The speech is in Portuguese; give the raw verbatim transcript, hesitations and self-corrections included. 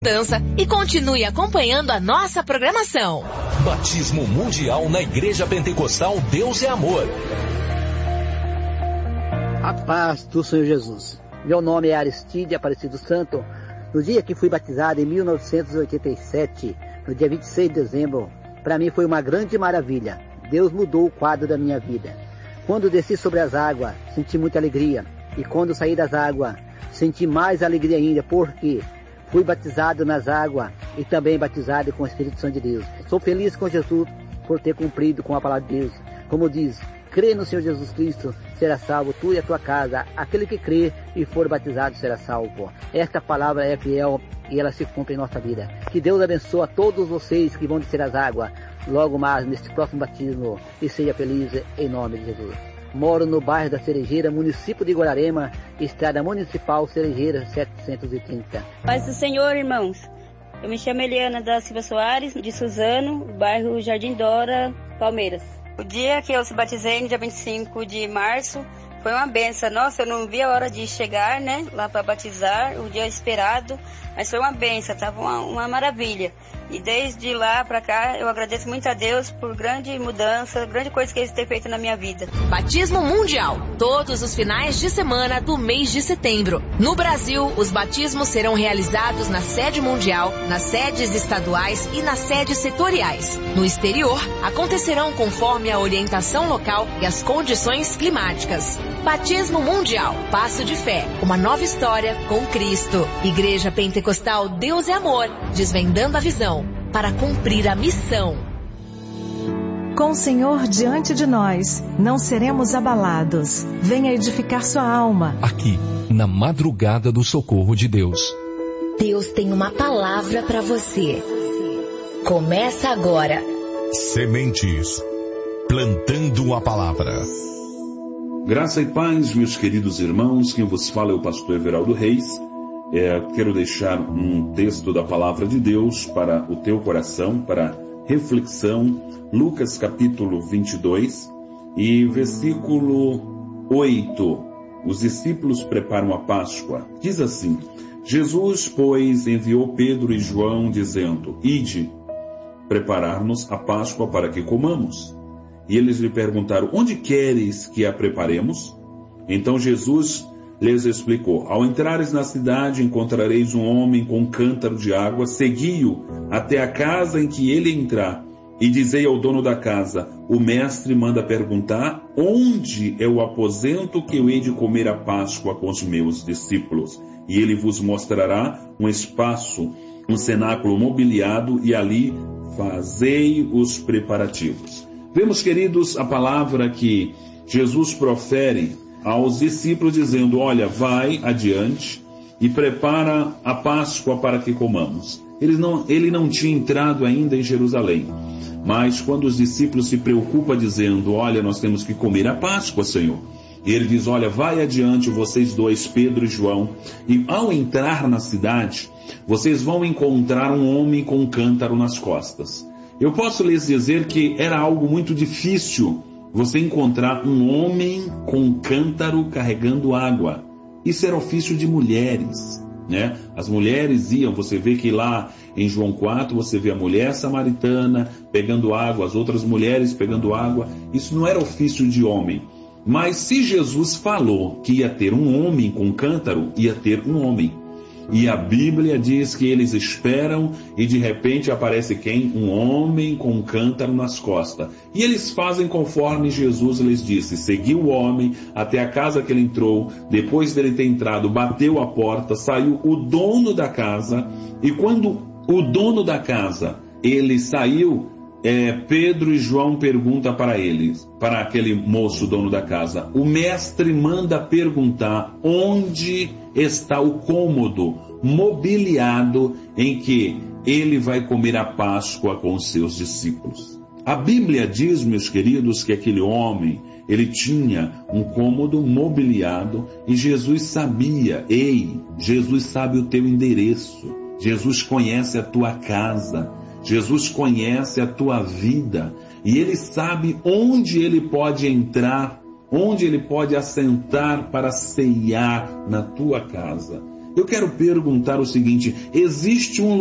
Dança e continue acompanhando a nossa programação. Batismo Mundial na Igreja Pentecostal Deus é Amor. A paz do Senhor Jesus. Meu nome é Aristide Aparecido Santo. No dia que fui batizado em mil novecentos e oitenta e sete, no dia vinte e seis de dezembro, para mim foi uma grande maravilha. Deus mudou o quadro da minha vida. Quando desci sobre as águas, senti muita alegria. E quando saí das águas, senti mais alegria ainda, porque fui batizado nas águas e também batizado com o Espírito Santo de Deus. Sou feliz com Jesus por ter cumprido com a palavra de Deus. Como diz, crê no Senhor Jesus Cristo, será salvo, tu e a tua casa. Aquele que crê e for batizado será salvo. Esta palavra é fiel e ela se cumpre em nossa vida. Que Deus abençoe a todos vocês que vão descer as águas logo mais neste próximo batismo e seja feliz em nome de Jesus. Moro no bairro da Cerejeira, município de Guararema, estrada municipal Cerejeira setecentos e trinta. Paz do Senhor, irmãos. Eu me chamo Eliana da Silva Soares, de Suzano, bairro Jardim Dora, Palmeiras. O dia que eu se batizei, no dia vinte e cinco de março, foi uma benção. Nossa, eu não vi a hora de chegar, né, lá para batizar, o dia esperado, mas foi uma benção, tava uma, uma maravilha. E desde lá para cá, eu agradeço muito a Deus por grande mudança, grande coisa que Ele tem feito na minha vida. Batismo Mundial, todos os finais de semana do mês de setembro. No Brasil, os batismos serão realizados na sede mundial, nas sedes estaduais e nas sedes setoriais. No exterior, acontecerão conforme a orientação local e as condições climáticas. Batismo Mundial, passo de fé, uma nova história com Cristo. Igreja Pentecostal Deus é Amor, desvendando a visão para cumprir a missão. Com o Senhor diante de nós, não seremos abalados. Venha edificar sua alma. Aqui, na madrugada do socorro de Deus. Deus tem uma palavra para você. Começa agora. Sementes. Plantando a palavra. Graça e paz, meus queridos irmãos, quem vos fala é o pastor Everaldo Reis. É, quero deixar um texto da palavra de Deus para o teu coração, para reflexão, Lucas capítulo vinte e dois e versículo oito. Os discípulos preparam a Páscoa. Diz assim: Jesus, pois, enviou Pedro e João, dizendo: Ide, preparar-nos a Páscoa para que comamos. E eles lhe perguntaram: onde queres que a preparemos? Então Jesus lhes explicou: ao entrares na cidade, encontrareis um homem com um cântaro de água, segui-o até a casa em que ele entrar, e dizei ao dono da casa: o mestre manda perguntar, onde é o aposento que eu hei de comer a Páscoa com os meus discípulos? E ele vos mostrará um espaço, um cenáculo mobiliado, e ali fazei os preparativos. Vemos, queridos, a palavra que Jesus profere aos discípulos dizendo: olha, vai adiante e prepara a Páscoa para que comamos. Ele não, ele não tinha entrado ainda em Jerusalém, mas quando os discípulos se preocupam dizendo: olha, nós temos que comer a Páscoa, Senhor, e ele diz: olha, vai adiante vocês dois, Pedro e João, e ao entrar na cidade, vocês vão encontrar um homem com um cântaro nas costas. Eu posso lhes dizer que era algo muito difícil você encontrar um homem com um cântaro carregando água. Isso era ofício de mulheres, né? As mulheres iam, você vê que lá em João quatro, você vê a mulher samaritana pegando água, as outras mulheres pegando água. Isso não era ofício de homem. Mas se Jesus falou que ia ter um homem com cântaro, ia ter um homem. E a Bíblia diz que eles esperam e de repente aparece quem? Um homem com um cântaro nas costas. E eles fazem conforme Jesus lhes disse. Seguiu o homem até a casa que ele entrou. Depois dele ter entrado, bateu a porta, saiu o dono da casa. E quando o dono da casa, ele saiu, é, Pedro e João perguntam para eles, para aquele moço dono da casa: o mestre manda perguntar onde está o cômodo mobiliado em que ele vai comer a Páscoa com os seus discípulos. A Bíblia diz, meus queridos, que aquele homem, ele tinha um cômodo mobiliado e Jesus sabia: ei, Jesus sabe o teu endereço, Jesus conhece a tua casa, Jesus conhece a tua vida e Ele sabe onde Ele pode entrar, onde Ele pode assentar para ceiar na tua casa. Eu quero perguntar o seguinte: existe um